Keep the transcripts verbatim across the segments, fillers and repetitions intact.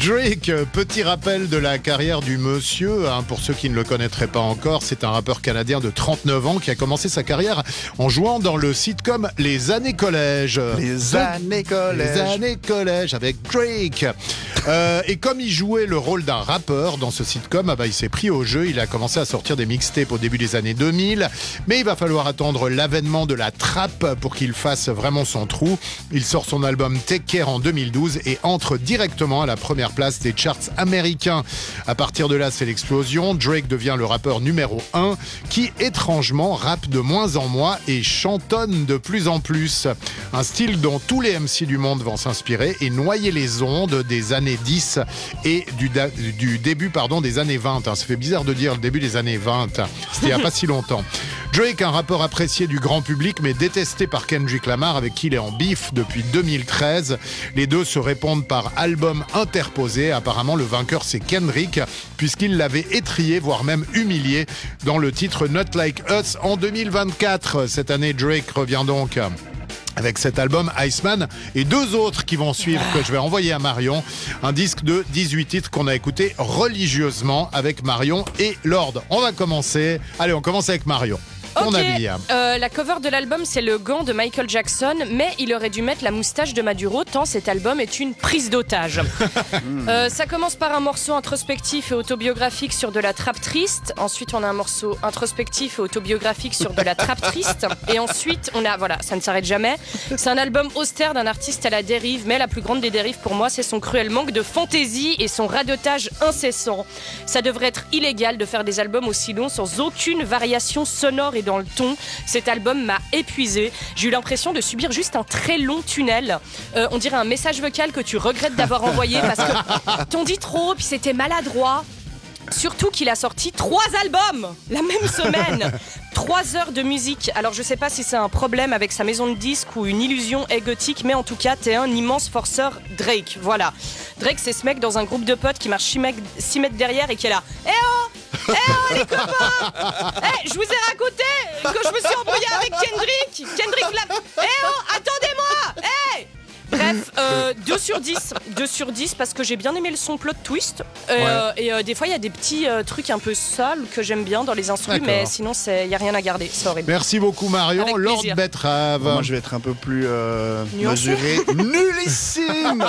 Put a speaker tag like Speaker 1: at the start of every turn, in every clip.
Speaker 1: Drake, petit rappel de la carrière du monsieur, hein, pour ceux qui ne le connaîtraient pas encore, c'est un rappeur canadien de trente-neuf ans qui a commencé sa carrière en jouant dans le sitcom Les Années Collège.
Speaker 2: Les Années Collège.
Speaker 1: Les Années Collège avec Drake. Euh, et comme il jouait le rôle d'un rappeur dans ce sitcom, ah bah, il s'est pris au jeu, il a commencé à sortir des mixtapes au début des années deux mille, mais il va falloir attendre l'avènement de la trap pour qu'il fasse vraiment son trou. Il sort son album Take Care en deux mille douze et entre directement à la première place des charts américains. À partir de là, c'est l'explosion. Drake devient le rappeur numéro un qui, étrangement, rappe de moins en moins et chantonne de plus en plus. Un style dont tous les M C du monde vont s'inspirer et noyer les ondes des années dix et du, da- du début pardon, des années vingt. Ça fait bizarre de dire le début des années vingt. C'était il n'y a pas si longtemps. Drake, un rappeur apprécié du grand public mais détesté par Kendrick Lamar avec qui il est en bif depuis deux mille treize. Les deux se répondent par album interposé. Apparemment, le vainqueur, c'est Kendrick, puisqu'il l'avait étrillé, voire même humilié, dans le titre Not Like Us en deux mille vingt-quatre. Cette année, Drake revient donc avec cet album Iceman et deux autres qui vont suivre que je vais envoyer à Marion. Un disque de dix-huit titres qu'on a écouté religieusement avec Marion et Lord. On va commencer. Allez, on commence avec Marion.
Speaker 3: Ok, euh, la cover de l'album c'est le gant de Michael Jackson, mais il aurait dû mettre la moustache de Maduro tant cet album est une prise d'otage. euh, ça commence par un morceau introspectif et autobiographique sur de la trap triste. Ensuite on a un morceau introspectif et autobiographique sur de la trap triste. Et ensuite on a, voilà, ça ne s'arrête jamais. C'est un album austère d'un artiste à la dérive, mais la plus grande des dérives pour moi c'est son cruel manque de fantaisie et son radotage incessant. Ça devrait être illégal de faire des albums aussi longs sans aucune variation sonore et dans le ton. Cet album m'a épuisé. J'ai eu l'impression de subir juste un très long tunnel. Euh, on dirait un message vocal que tu regrettes d'avoir envoyé parce que t'en dis trop, puis c'était maladroit. Surtout qu'il a sorti trois albums la même semaine. Trois heures de musique. Alors je sais pas si c'est un problème avec sa maison de disques ou une illusion égotique, mais en tout cas t'es un immense forceur Drake. Voilà. Drake c'est ce mec dans un groupe de potes qui marche six mètres derrière et qui est là. Eh oh Eh oh les copains Eh, je vous ai raconté que je me suis embrouillé avec Kendrick Kendrick l'a... Eh oh, attendez-moi Eh Bref, euh, deux sur dix. deux sur dix parce que j'ai bien aimé le son plot twist. Euh, ouais. Et euh, des fois, il y a des petits euh, trucs un peu sols que j'aime bien dans les instruments, mais sinon, il n'y a rien à garder. C'est horrible.
Speaker 1: Merci beaucoup, Marion. Lord Betrave.
Speaker 2: Bon, moi, je vais être un peu plus euh, mesuré. Nullissime.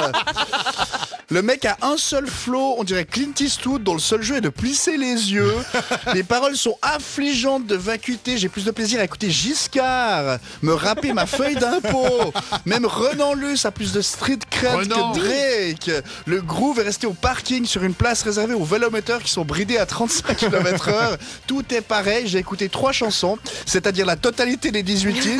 Speaker 2: Le mec a un seul flow, on dirait Clint Eastwood, dont le seul jeu est de plisser les yeux. Les paroles sont affligeantes de vacuité. J'ai plus de plaisir à écouter Giscard me rapper ma feuille d'impôt. Même Renan Luce a plus de street cred Renan. que Drake. Le groove est resté au parking sur une place réservée aux vélomoteurs qui sont bridés à trente-cinq kilomètres heure. Tout est pareil. J'ai écouté trois chansons, c'est-à-dire la totalité des dix-huit titres.